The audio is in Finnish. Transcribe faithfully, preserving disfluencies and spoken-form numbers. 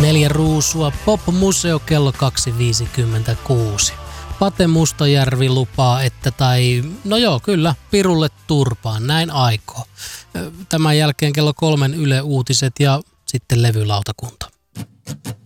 Neljä ruusua, Pop-museo kello kaksi viisikymmentäkuusi. Pate Mustajärvi lupaa, että tai, no joo, kyllä, pirulle turpaan, näin aikoo. Tämän jälkeen kello kolmen Yle Uutiset ja sitten levylautakunta.